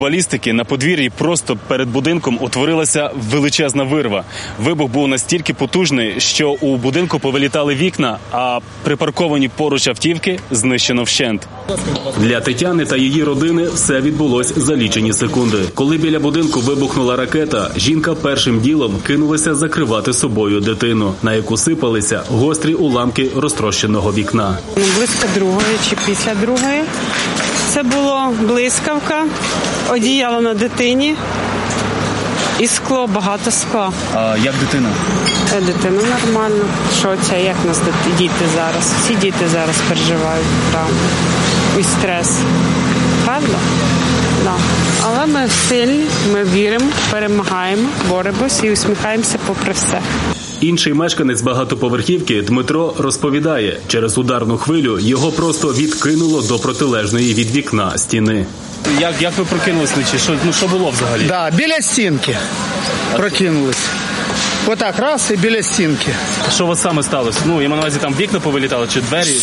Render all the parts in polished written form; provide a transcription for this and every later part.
Балістики на подвір'ї просто перед будинком утворилася величезна вирва. Вибух був настільки потужний, що у будинку повилітали вікна, а припарковані поруч автівки знищено вщент. Для Тетяни та її родини все відбулось за лічені секунди. Коли біля будинку вибухнула ракета, жінка першим ділом кинулася закривати собою дитину, на яку сипалися гострі уламки розтрощеного вікна. Близько другої чи після другої. Це було блискавка, одіяло на дитині і скло, багато скла. А як дитина? Дитина нормально. Що це, як нас діти зараз? Всі діти зараз переживають травму і стрес. Правда? Да. Але ми сильні, ми віримо, перемагаємо, боремось і усміхаємося попри все. Інший мешканець багатоповерхівки Дмитро розповідає, через ударну хвилю його просто відкинуло до протилежної від вікна стіни. Як ви прокинулись вночі? Що було взагалі? Да, біля стінки прокинулись. Отак, раз і біля стінки. Що у вас саме сталося? Я маю на увазі, там вікна повилітали чи двері?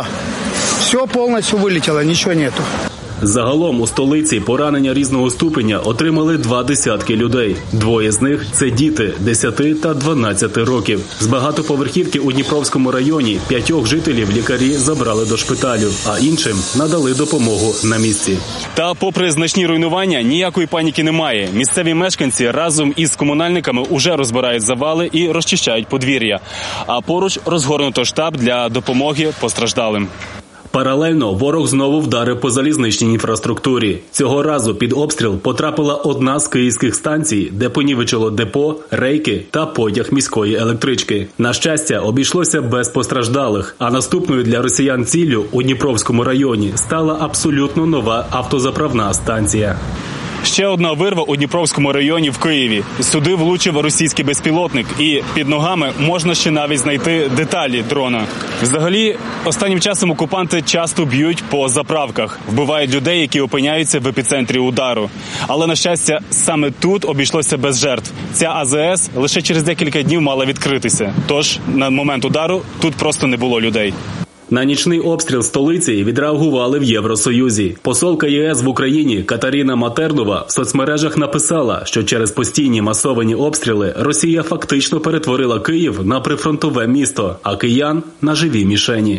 Все повністю вилетіло, нічого нету. Загалом у столиці поранення різного ступеня отримали 20 людей. Двоє з них – це діти 10 та 12 років. З багатоповерхівки у Дніпровському районі 5 жителів лікарі забрали до шпиталю, а іншим надали допомогу на місці. Та попри значні руйнування, ніякої паніки немає. Місцеві мешканці разом із комунальниками уже розбирають завали і розчищають подвір'я. А поруч розгорнуто штаб для допомоги постраждалим. Паралельно ворог знову вдарив по залізничній інфраструктурі. Цього разу під обстріл потрапила одна з київських станцій, де понівечило депо, рейки та потяг міської електрички. На щастя, обійшлося без постраждалих, а наступною для росіян ціллю у Дніпровському районі стала абсолютно нова автозаправна станція. Ще одна вирва у Дніпровському районі в Києві. Сюди влучив російський безпілотник, і під ногами можна ще навіть знайти деталі дрона. Взагалі, останнім часом окупанти часто б'ють по заправках, вбивають людей, які опиняються в епіцентрі удару. Але, на щастя, саме тут обійшлося без жертв. Ця АЗС лише через декілька днів мала відкритися. Тож, на момент удару тут просто не було людей. На нічний обстріл столиці відреагували в Євросоюзі. Посолка ЄС в Україні Катерина Матернова в соцмережах написала, що через постійні масовані обстріли Росія фактично перетворила Київ на прифронтове місто, а киян – на живі мішені.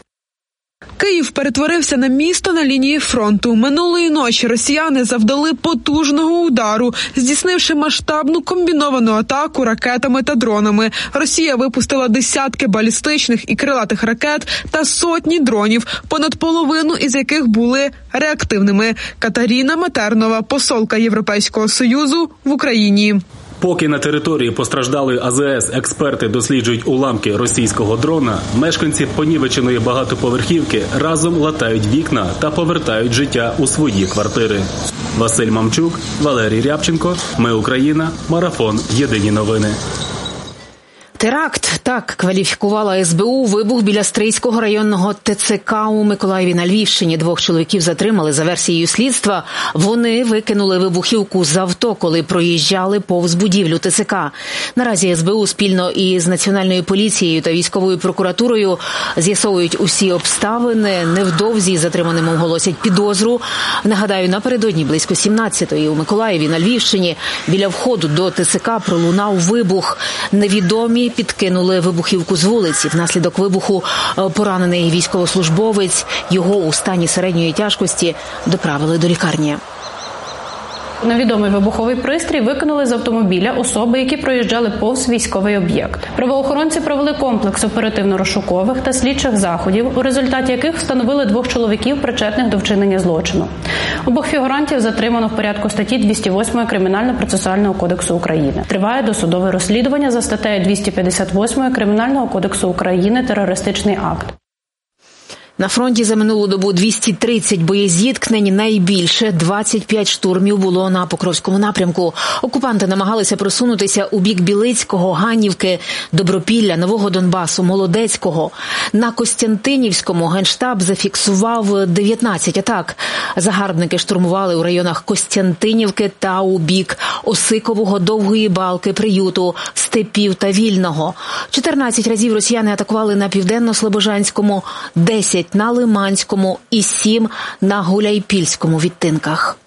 Київ перетворився на місто на лінії фронту. Минулої ночі росіяни завдали потужного удару, здійснивши масштабну комбіновану атаку ракетами та дронами. Росія випустила десятки балістичних і крилатих ракет та сотні дронів, понад половину із яких були реактивними. Катерина Матернова, посолка Європейського Союзу в Україні. Поки на території постраждалої АЗС експерти досліджують уламки російського дрона, мешканці понівеченої багатоповерхівки разом латають вікна та повертають життя у свої квартири. Василь Мамчук, Валерій Рябченко, Ми Україна, Марафон, Єдині новини. Теракт, так кваліфікувала СБУ вибух біля Стрийського районного ТЦК у Миколаєві на Львівщині. 2 чоловіків затримали за версією слідства. Вони викинули вибухівку з авто, коли проїжджали повз будівлю ТЦК. Наразі СБУ спільно із Національною поліцією та військовою прокуратурою з'ясовують усі обставини. Невдовзі затриманим оголосять підозру. Нагадаю, напередодні близько 17-ї у Миколаєві на Львівщині біля входу до ТЦК пролунав вибух. Невідомі підкинули вибухівку з вулиці. Внаслідок вибуху поранений військовослужбовець. Його у стані середньої тяжкості доправили до лікарні. Невідомий вибуховий пристрій викинули з автомобіля особи, які проїжджали повз військовий об'єкт. Правоохоронці провели комплекс оперативно-розшукових та слідчих заходів, у результаті яких встановили 2 чоловіків, причетних до вчинення злочину. Обох фігурантів затримано в порядку статті 208 Кримінально-процесуального кодексу України. Триває досудове розслідування за статтею 258 Кримінального кодексу України «Терористичний акт». На фронті за минулу добу 230 боєзіткнень, найбільше 25 штурмів було на Покровському напрямку. Окупанти намагалися просунутися у бік Білицького, Ганнівки, Добропілля, Нового Донбасу, Молодецького. На Костянтинівському Генштаб зафіксував 19 атак. Загарбники штурмували у районах Костянтинівки та у бік Осикового, Довгої Балки, Приюту, Степів та Вільного. 14 разів росіяни атакували на Південно-Слобожанському, 10 на Лиманському і 7 на Гуляйпільському відтинках.